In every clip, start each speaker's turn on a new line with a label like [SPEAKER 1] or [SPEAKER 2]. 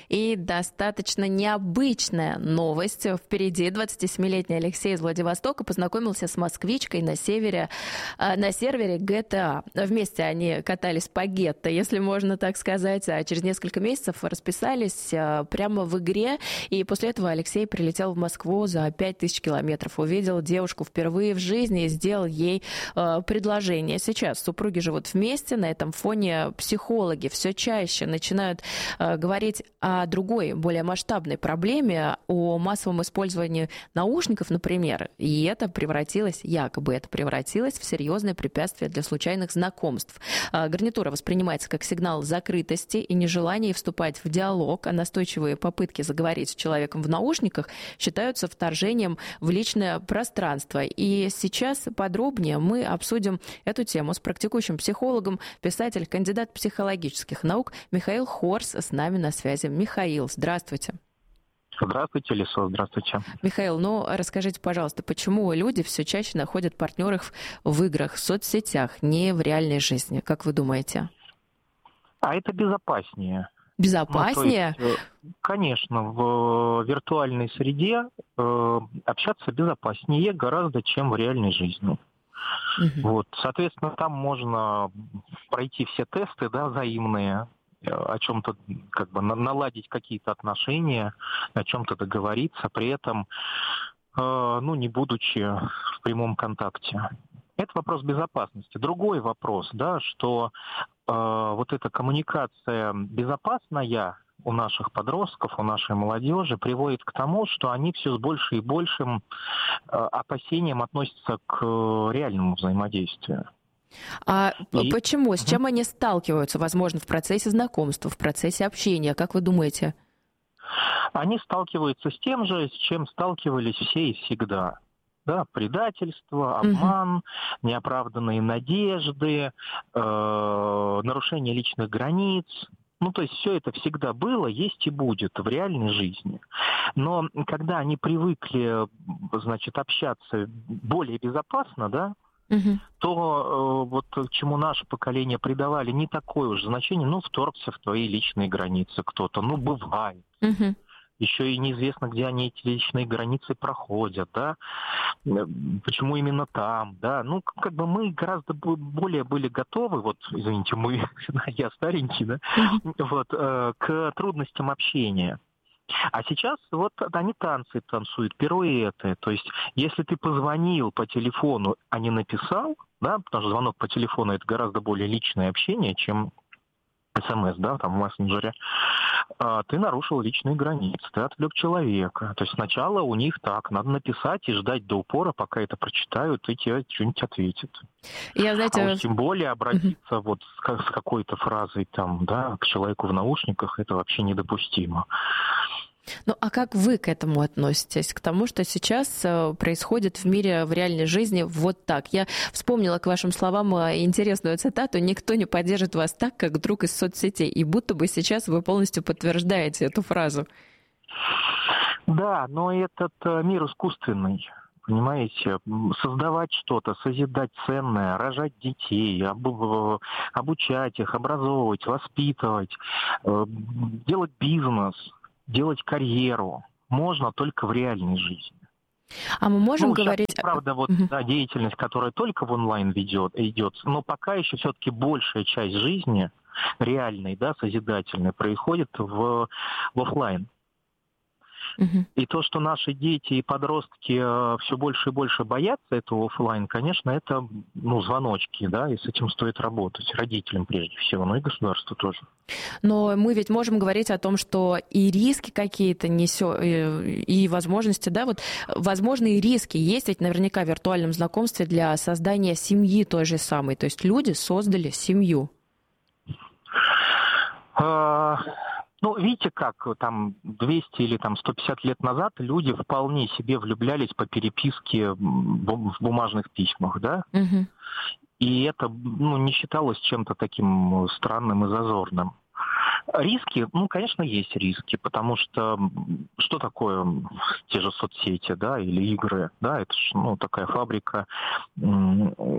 [SPEAKER 1] И достаточно необычная новость. Впереди 27-летний Алексей из Владивостока познакомился с москвичкой на сервере GTA. Вместе они катались по гетто, если можно так сказать, а через несколько месяцев расписались прямо в игре. И после этого Алексей прилетел в Москву за 5000 километров, увидел девушку впервые в жизни и сделал ей предложение. Сейчас супруги живут вместе. На этом фоне психологи все чаще начинают говорить о другой, более масштабной проблеме, о массовом использовании наушников, например. И это якобы превратилось в серьезное препятствие для случайных знакомств. Гарнитура воспринимается как сигнал закрытости и нежелания вступать в диалог, а настойчивые попытки заговорить с человеком в наушниках считаются вторжением в личное пространство. И сейчас подробнее мы обсудим эту тему с практикующим психологом, писатель, кандидат психологических наук Михаил Хорс с нами на связи. Михаил, здравствуйте.
[SPEAKER 2] Здравствуйте, Лисо, здравствуйте.
[SPEAKER 1] Михаил, расскажите, пожалуйста, почему люди все чаще находят партнеров в играх, в соцсетях, не в реальной жизни, как вы думаете?
[SPEAKER 2] А это безопаснее.
[SPEAKER 1] Безопаснее?
[SPEAKER 2] Конечно, в виртуальной среде общаться безопаснее гораздо, чем в реальной жизни. Вот, соответственно, там можно пройти все тесты, взаимные, о чем-то наладить какие-то отношения, о чем-то договориться, при этом, не будучи в прямом контакте. Это вопрос безопасности. Другой вопрос, что вот эта коммуникация безопасная у наших подростков, у нашей молодежи приводит к тому, что они все с большим и большим опасением относятся к реальному взаимодействию.
[SPEAKER 1] Почему? С чем они сталкиваются, возможно, в процессе знакомства, в процессе общения? Как вы думаете?
[SPEAKER 2] Они сталкиваются с тем же, с чем сталкивались все и всегда. Предательство, обман, неоправданные надежды, нарушение личных границ. То есть все это всегда было, есть и будет в реальной жизни. Но когда они привыкли, общаться более безопасно, то чему наше поколение придавали не такое уж значение, вторгся в твои личные границы кто-то, бывает. Еще и неизвестно, где они эти личные границы проходят, почему именно там, мы гораздо более были готовы, извините, я старенький, к трудностям общения. А сейчас они танцы танцуют, пируэты. То есть, если ты позвонил по телефону, а не написал, потому что звонок по телефону — это гораздо более личное общение, чем СМС, в мессенджере, ты нарушил личные границы, ты отвлек человека. То есть сначала у них надо написать и ждать до упора, пока это прочитают, и тебе что-нибудь ответят. А уж тем более обратиться с какой-то фразой к человеку в наушниках, это вообще недопустимо.
[SPEAKER 1] А как вы к этому относитесь? К тому, что сейчас происходит в мире, в реальной жизни вот так. Я вспомнила к вашим словам интересную цитату: «Никто не поддержит вас так, как друг из соцсетей». И будто бы сейчас вы полностью подтверждаете эту фразу.
[SPEAKER 2] Да, но этот мир искусственный. Понимаете, создавать что-то, созидать ценное, рожать детей, обучать их, образовывать, воспитывать, делать бизнес, делать карьеру можно только в реальной жизни.
[SPEAKER 1] А мы можем говорить...
[SPEAKER 2] Правда, деятельность, которая только в онлайн идет, но пока еще все-таки большая часть жизни реальной, созидательной, происходит в офлайн. И то, что наши дети и подростки все больше и больше боятся этого офлайн, конечно, это звоночки, и с этим стоит работать. Родителям прежде всего, но и государству тоже.
[SPEAKER 1] Но мы ведь можем говорить о том, что и риски какие-то несет, и возможности, возможные риски есть ведь наверняка в виртуальном знакомстве для создания семьи той же самой. То есть люди создали семью.
[SPEAKER 2] Видите, как 200 или 150 лет назад люди вполне себе влюблялись по переписке в бумажных письмах, И это, не считалось чем-то таким странным и зазорным. Риски, конечно, есть риски, потому что такое те же соцсети, или игры, это же, такая фабрика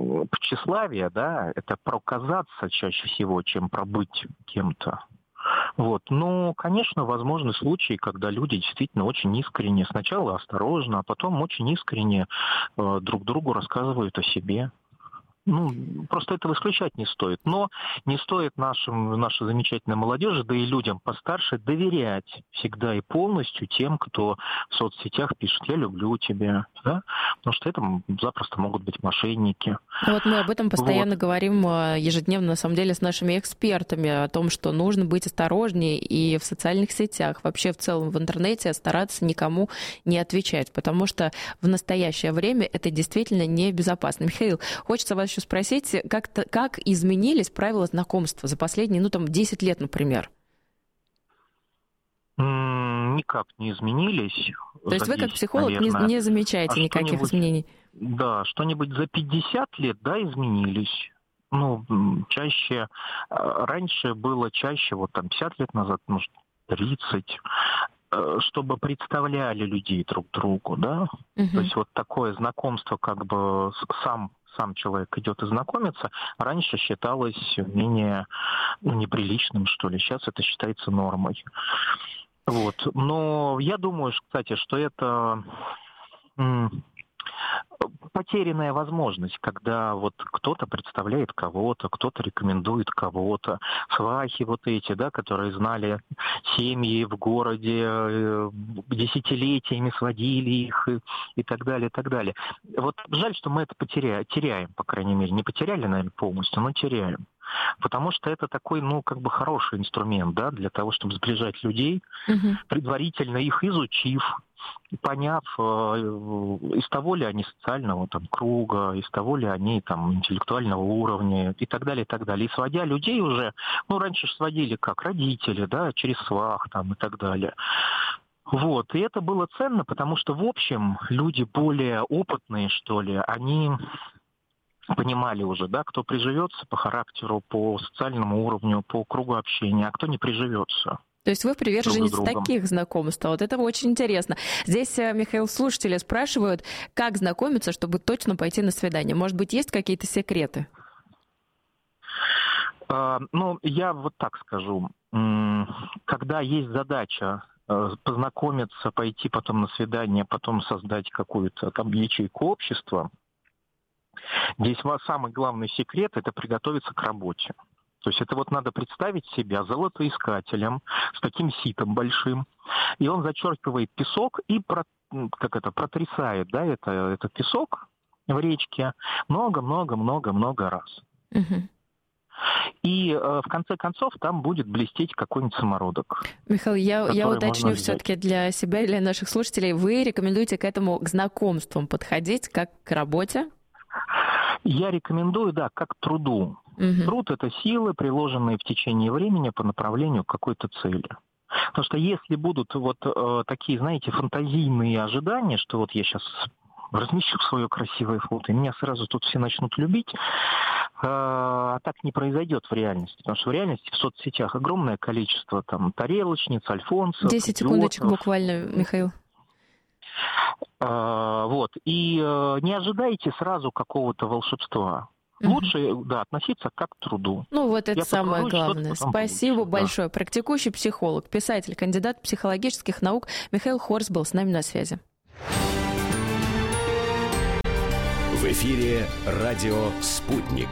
[SPEAKER 2] тщеславия, это проказаться чаще всего, чем пробыть кем-то. Вот. Но, конечно, возможны случаи, когда люди действительно очень искренне, сначала осторожно, а потом очень искренне друг другу рассказывают о себе. Просто этого исключать не стоит. Но не стоит нашей замечательной молодежи, да и людям постарше, доверять всегда и полностью тем, кто в соцсетях пишет «я люблю тебя», да? Потому что это запросто могут быть мошенники.
[SPEAKER 1] Вот мы об этом постоянно говорим ежедневно, на самом деле, с нашими экспертами, о том, что нужно быть осторожнее и в социальных сетях, вообще в целом в интернете стараться никому не отвечать, потому что в настоящее время это действительно небезопасно. Михаил, хочется вас еще спросить, как изменились правила знакомства за последние, 10 лет, например?
[SPEAKER 2] Никак не изменились.
[SPEAKER 1] То есть вы, как психолог, не замечаете никаких изменений?
[SPEAKER 2] Да, что-нибудь за 50 лет, да, изменились. Чаще, раньше было чаще, 50 лет назад, может, 30, чтобы представляли людей друг другу, да. То есть такое знакомство, как бы сам человек идет и знакомится, раньше считалось менее неприличным, что ли. Сейчас это считается нормой. Но я думаю, кстати, что это потерянная возможность, когда кто-то представляет кого-то, кто-то рекомендует кого-то. Свахи эти, да, которые знали семьи в городе, десятилетиями сводили их и так далее, и так далее. Жаль, что мы это теряем, по крайней мере. Не потеряли, наверное, полностью, но теряем. Потому что это такой, хороший инструмент, да, для того, чтобы сближать людей, предварительно их изучив, поняв, из того ли они социального круга, из того ли они интеллектуального уровня и так далее, и так далее. И сводя людей уже, раньше же сводили как родители, да, через свах и так далее. И это было ценно, потому что, в общем, люди более опытные, что ли, они понимали уже, да, кто приживется по характеру, по социальному уровню, по кругу общения, а кто не приживется.
[SPEAKER 1] То есть вы приверженец таких знакомств. Это очень интересно. Здесь, Михаил, слушатели спрашивают, как знакомиться, чтобы точно пойти на свидание. Может быть, есть какие-то секреты?
[SPEAKER 2] Я так скажу. Когда есть задача познакомиться, пойти потом на свидание, потом создать какую-то ячейку общества, здесь самый главный секрет – это приготовиться к работе. То есть это надо представить себя золотоискателем с таким ситом большим, и он зачерпывает песок и протрясает, да, этот песок в речке много-много-много-много раз. И в конце концов там будет блестеть какой-нибудь самородок.
[SPEAKER 1] Михаил, я уточню все-таки для себя и для наших слушателей. Вы рекомендуете к знакомствам подходить как к работе?
[SPEAKER 2] Я рекомендую, да, как к труду. Труд – это силы, приложенные в течение времени по направлению к какой-то цели. Потому что если будут такие, знаете, фантазийные ожидания, что я сейчас размещу свое красивое фото, и меня сразу тут все начнут любить, а так не произойдет в реальности. Потому что в реальности в соцсетях огромное количество тарелочниц, альфонсов.
[SPEAKER 1] 10 секундочек буквально, Михаил.
[SPEAKER 2] И не ожидайте сразу какого-то волшебства. Лучше, да, относиться как к труду.
[SPEAKER 1] Это самое главное. Спасибо большое. Да. Практикующий психолог, писатель, кандидат психологических наук Михаил Хорс был с нами на связи.
[SPEAKER 3] В эфире радио «Спутник».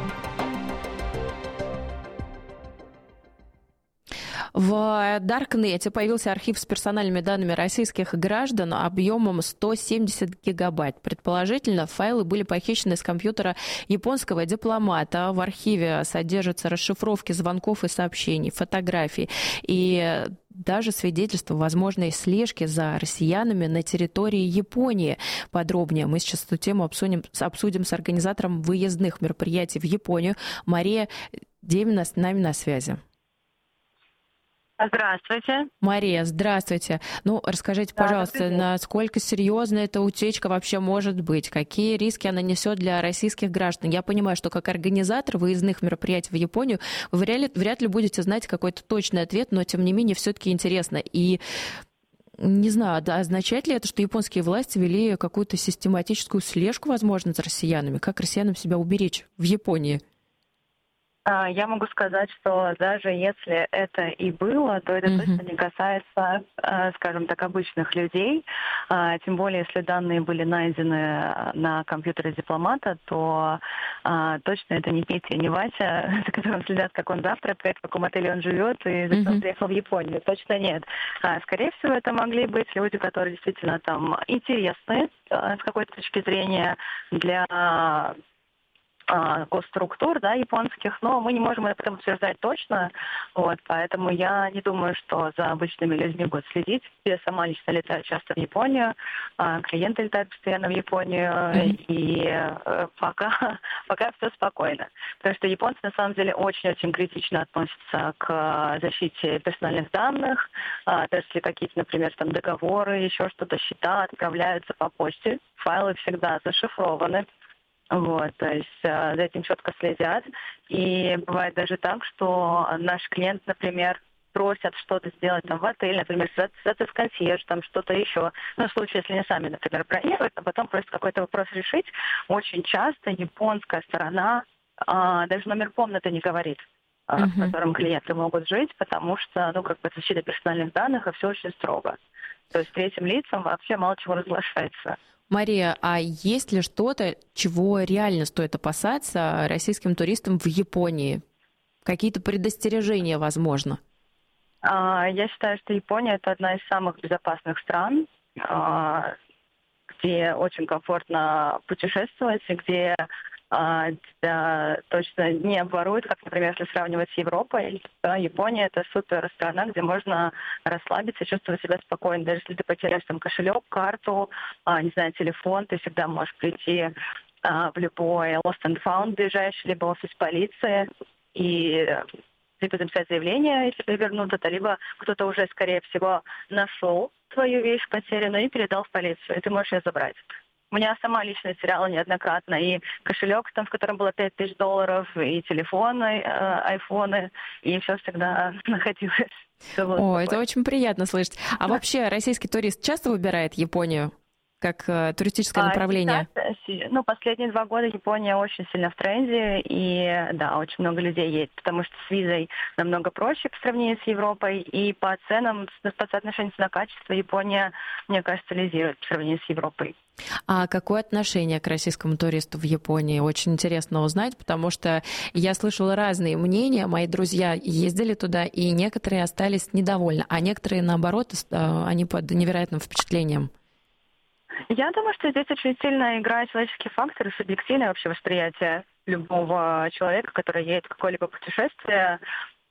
[SPEAKER 1] В Даркнете появился архив с персональными данными российских граждан объемом 170 гигабайт. Предположительно, файлы были похищены с компьютера японского дипломата. В архиве содержатся расшифровки звонков и сообщений, фотографий и даже свидетельства возможной слежки за россиянами на территории Японии. Подробнее мы сейчас эту тему обсудим с организатором выездных мероприятий в Японию. Мария Демина с нами на связи.
[SPEAKER 4] Здравствуйте.
[SPEAKER 1] Мария, здравствуйте. Расскажите, пожалуйста, насколько серьезна эта утечка вообще может быть? Какие риски она несет для российских граждан? Я понимаю, что как организатор выездных мероприятий в Японию вы вряд ли будете знать какой-то точный ответ, но тем не менее все-таки интересно. И не знаю, означает ли это, что японские власти вели какую-то систематическую слежку, возможно, за россиянами? Как россиянам себя уберечь в Японии?
[SPEAKER 4] Я могу сказать, что даже если это и было, то это точно не касается, скажем так, обычных людей. Тем более, если данные были найдены на компьютере дипломата, то точно это не Петя, не Вася, за которым следят, как он завтракает, в каком отеле он живет и зачем он приехал в Японию. Точно нет. Скорее всего, это могли быть люди, которые действительно там интересны с какой-то точки зрения для госструктур, да, японских, но мы не можем это утверждать точно, вот, поэтому я не думаю, что за обычными людьми будут следить. Я сама лично летаю часто в Японию, клиенты летают постоянно в Японию, и пока все спокойно. Потому что японцы на самом деле очень-очень критично относятся к защите персональных данных, даже если какие-то, например, там договоры, еще что-то, счета отправляются по почте, файлы всегда зашифрованы. Вот, то есть за этим четко следят. И бывает даже так, что наш клиент, например, просят что-то сделать там в отеле, например, связаться с консьерж, там что-то еще. Ну, в случае, если они сами, например, бронируют, а потом просят какой-то вопрос решить, очень часто японская сторона даже номер комнаты не говорит, в котором клиенты могут жить, потому что, ну, как бы защита персональных данных, и все очень строго. То есть третьим лицам вообще мало чего разглашается.
[SPEAKER 1] Мария, а есть ли что-то, чего реально стоит опасаться российским туристам в Японии? Какие-то предостережения, возможно?
[SPEAKER 4] Я считаю, что Япония – это одна из самых безопасных стран, где очень комфортно путешествовать, и где тебя точно не обворуют, как, например, если сравнивать с Европой. Япония – это супер страна, где можно расслабиться, чувствовать себя спокойно. Даже если ты потеряешь там кошелек, карту, не знаю, телефон, ты всегда можешь прийти в любой Lost and Found ближайший, либо офис полиции, и либо написать заявление, если тебе вернут это, либо кто-то уже, скорее всего, нашел твою вещь потерянную и передал в полицию, и ты можешь ее забрать. У меня сама лично теряла неоднократно и кошелек, там, в котором было $5000, и телефоны, айфоны, и все всегда находилось.
[SPEAKER 1] О, это очень приятно слышать. А вообще российский турист часто выбирает Японию как туристическое направление?
[SPEAKER 4] Сейчас, последние 2 года Япония очень сильно в тренде, и да, очень много людей едет, потому что с визой намного проще по сравнению с Европой, и по ценам, по соотношению цена-качество Япония, мне кажется, лидирует по сравнению с Европой.
[SPEAKER 1] А какое отношение к российскому туристу в Японии? Очень интересно узнать, потому что я слышала разные мнения. Мои друзья ездили туда, и некоторые остались недовольны, а некоторые, наоборот, они под невероятным впечатлением.
[SPEAKER 4] Я думаю, что здесь очень сильно играет человеческий фактор и субъективное вообще восприятие любого человека, который едет в какое-либо путешествие.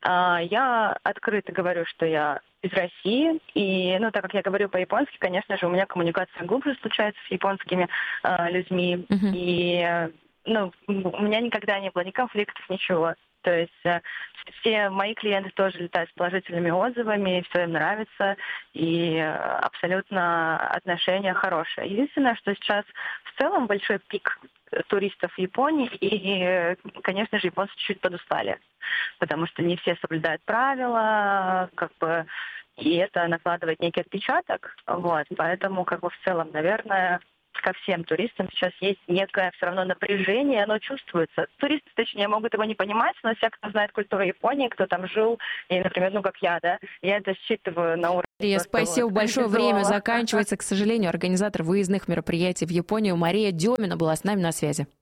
[SPEAKER 4] Я открыто говорю, что я из России, и, так как я говорю по-японски, конечно же, у меня коммуникация глубже случается с японскими людьми, и, у меня никогда не было ни конфликтов, ничего. То есть все мои клиенты тоже летают с положительными отзывами, все им нравится, и абсолютно отношения хорошие. Единственное, что сейчас в целом большой пик туристов в Японии, и, конечно же, японцы чуть-чуть подустали, потому что не все соблюдают правила, и это накладывает некий отпечаток, поэтому, в целом, наверное, ко всем туристам сейчас есть некое все равно напряжение, оно чувствуется. Туристы, точнее, могут его не понимать, но все, кто знает культуру Японии, кто там жил, и, например, как я, да, я это считываю на уровне.
[SPEAKER 1] Мария, спасибо большое. Время заканчивается, к сожалению. Организатор выездных мероприятий в Японию Мария Демина была с нами на связи.